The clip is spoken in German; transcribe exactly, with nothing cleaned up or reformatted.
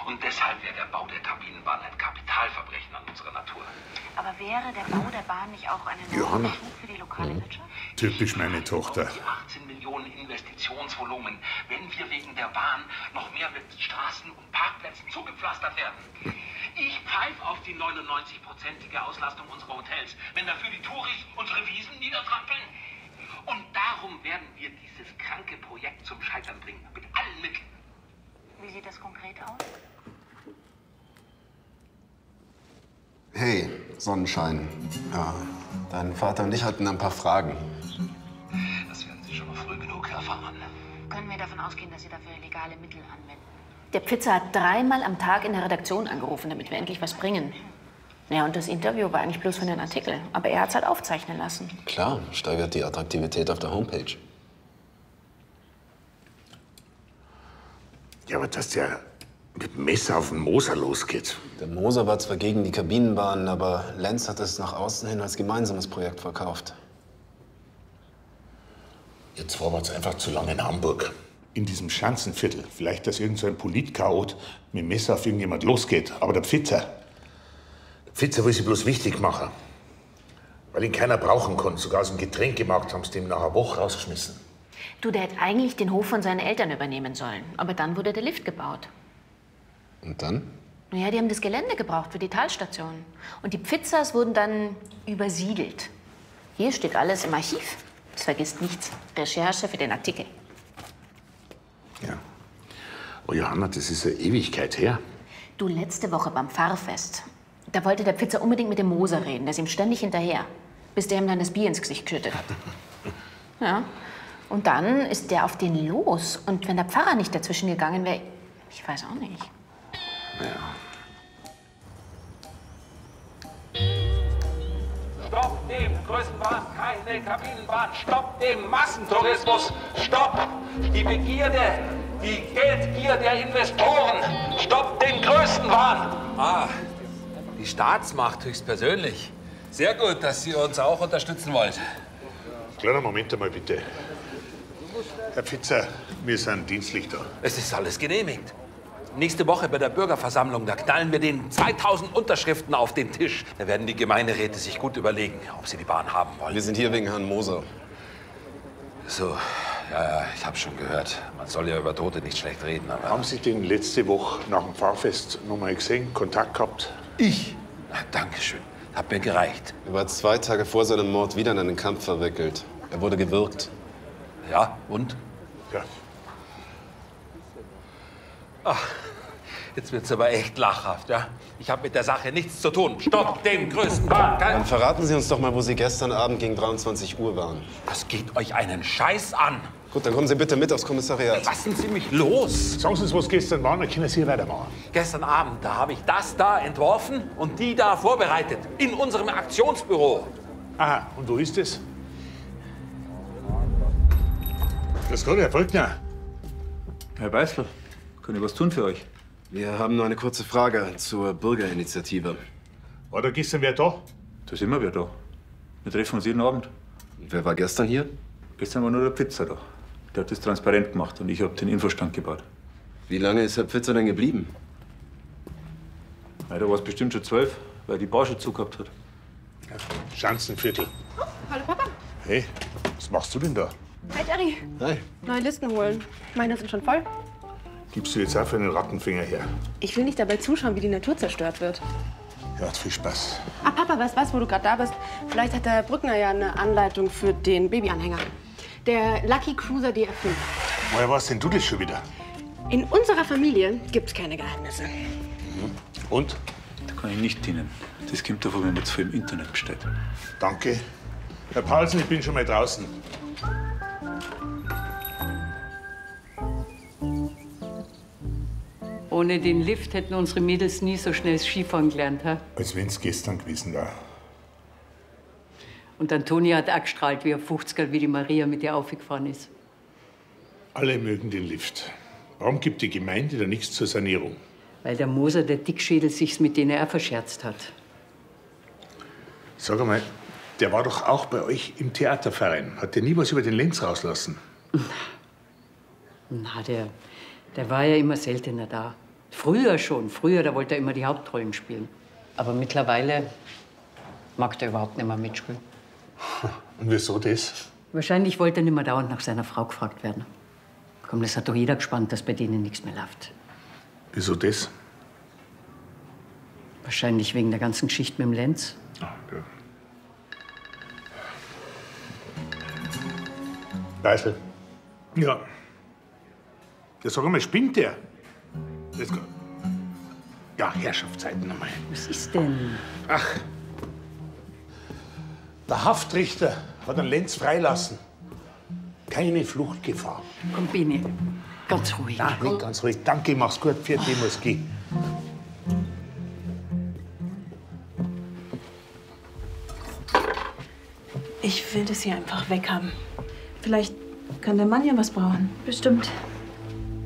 Und deshalb wäre der Bau der Kabinenbahn ein Kapitalverbrechen an unserer Natur. Aber wäre der Bau der Bahn nicht auch eine Johanna. Schub für die lokale Wirtschaft? Typisch meine Tochter. Die achtzehn Millionen Investitionsvolumen, wenn wir wegen der Bahn noch mehr mit Straßen und Parkplätzen zugepflastert werden. Ich pfeife auf die neunundneunzig-prozentige Auslastung unserer Hotels, wenn dafür die Touris unsere Wiesen niedertrampeln. Und darum werden wir dieses kranke Projekt zum Scheitern bringen, mit allen Mitteln. Wie sieht das konkret aus? Hey, Sonnenschein. Ja, dein Vater und ich hatten ein paar Fragen. Das werden Sie schon mal früh genug erfahren. Können wir davon ausgehen, dass Sie dafür legale Mittel anwenden? Der Pfitzer hat dreimal am Tag in der Redaktion angerufen, damit wir endlich was bringen. Ja, und das Interview war eigentlich bloß für den Artikel. Aber er hat es halt aufzeichnen lassen. Klar, steigert die Attraktivität auf der Homepage. Ja, aber dass der mit dem Messer auf den Moser losgeht. Der Moser war zwar gegen die Kabinenbahnen, aber Lenz hat es nach außen hin als gemeinsames Projekt verkauft. Jetzt vorwärts einfach zu lange in Hamburg. In diesem Schanzenviertel. Vielleicht, dass irgend so ein Politchaot mit dem Messer auf irgendjemand losgeht. Aber der Pfitzer, der Pfitzer will sich bloß wichtig machen. Weil ihn keiner brauchen konnte. Sogar aus dem Getränkemarkt haben sie ihm nach einer Woche rausgeschmissen. Du, der hätte eigentlich den Hof von seinen Eltern übernehmen sollen. Aber dann wurde der Lift gebaut. Und dann? Naja, die haben das Gelände gebraucht für die Talstation. Und die Pfitzers wurden dann übersiedelt. Hier steht alles im Archiv. Das vergisst nichts. Recherche für den Artikel. Ja. Oh Johanna, das ist eine Ewigkeit her. Du, letzte Woche beim Pfarrfest, da wollte der Pfitzer unbedingt mit dem Moser reden. Der ist ihm ständig hinterher, bis der ihm dann das Bier ins Gesicht geschüttet hat. Ja. Und dann ist der auf den los. Und wenn der Pfarrer nicht dazwischen gegangen wäre, ich weiß auch nicht. Ja. Stopp dem Größenwahn, keine Kabinenbahn. Stopp dem Massentourismus. Stopp die Begierde, die Geldgier der Investoren. Stopp den Größenwahn. Ah, die Staatsmacht höchstpersönlich. Sehr gut, dass Sie uns auch unterstützen wollt. Kleiner Moment einmal, bitte. Herr Pfitzer, wir sind dienstlich da. Es ist alles genehmigt. Nächste Woche bei der Bürgerversammlung, da knallen wir den zweitausend Unterschriften auf den Tisch. Da werden die Gemeinderäte sich gut überlegen, ob sie die Bahn haben wollen. Wir sind hier wegen Herrn Moser. So, ja, ja, ich habe schon gehört. Man soll ja über Tote nicht schlecht reden, aber... Haben Sie den letzte Woche nach dem Pfarrfest noch mal gesehen, Kontakt gehabt? Ich? Na, danke schön. Hat mir gereicht. Er war zwei Tage vor seinem Mord wieder in einen Kampf verwickelt. Er wurde gewürgt. Ja, und? Ja. Ach, jetzt wird's aber echt lachhaft, ja? Ich habe mit der Sache nichts zu tun. Stopp dem größten Wahn! Dann verraten Sie uns doch mal, wo Sie gestern Abend gegen dreiundzwanzig Uhr waren. Das geht euch einen Scheiß an. Gut, dann kommen Sie bitte mit aufs Kommissariat. Lassen Sie mich los. Sagen Sie uns, was gestern war, dann können Sie hier weitermachen. Gestern Abend, da habe ich das da entworfen und die da vorbereitet. In unserem Aktionsbüro. Aha, und wo ist es? Das Gott, Herr Volkner. Herr Beißl, kann ich was tun für euch? Wir haben nur eine kurze Frage zur Bürgerinitiative. War da gestern wer da? Da sind wir wieder da. Wir treffen uns jeden Abend. Wer war gestern hier? Gestern war nur der Pfitzer da. Der hat das transparent gemacht und ich habe den Infostand gebaut. Wie lange ist Herr Pfitzer denn geblieben? Ja, da war es bestimmt schon zwölf, weil die Bar schon zugehabt hat. Schanzenviertel. Oh, hallo Papa. Hey, was machst du denn da? Hi Jerry. Hi. Neue Listen holen. Meine sind schon voll. Gibst du jetzt auch für einen Rattenfinger her? Ich will nicht dabei zuschauen, wie die Natur zerstört wird. Ja, hat viel Spaß. Ah, Papa, weißt was, wo du gerade da bist? Vielleicht hat der Brückner ja eine Anleitung für den Babyanhänger. Der Lucky Cruiser D F fünf. Woher warst denn du das schon wieder? In unserer Familie gibt's keine Geheimnisse. Mhm. Und? Da kann ich nicht dienen. Das kommt davon, wenn man zu viel im Internet bestellt. Danke. Herr Paulsen, ich bin schon mal draußen. Ohne den Lift hätten unsere Mädels nie so schnell Skifahren gelernt. Ha? Als wenn es gestern gewesen wäre. Und Antonia hat auch gestrahlt wie ein fünfziger, wie die Maria mit ihr aufgefahren ist. Alle mögen den Lift. Warum gibt die Gemeinde da nichts zur Sanierung? Weil der Moser, der Dickschädel, sich's mit denen auch verscherzt hat. Sag einmal, der war doch auch bei euch im Theaterverein. Hat der nie was über den Lenz rauslassen? Na, der, der war ja immer seltener da. Früher schon. Früher, da wollte er immer die Hauptrollen spielen. Aber mittlerweile mag er überhaupt nicht mehr mitspielen. Und wieso das? Wahrscheinlich wollte er nicht mehr dauernd nach seiner Frau gefragt werden. Komm, das hat doch jeder gespannt, dass bei denen nichts mehr läuft. Wieso das? Wahrscheinlich wegen der ganzen Geschichte mit dem Lenz. Ah, ja. Geisel. Ja. Ja, sag mal, spinnt der? Das ja, Herrschaftszeiten nochmal. Was ist denn? Ach. Der Haftrichter hat den Lenz freilassen. Keine Fluchtgefahr. Komm, Bini, ganz ruhig. Nein, nicht ganz ruhig. Danke, mach's gut. Für die muss gehen. Ich will das hier einfach weghaben. Vielleicht kann der Mann ja was brauchen. Bestimmt.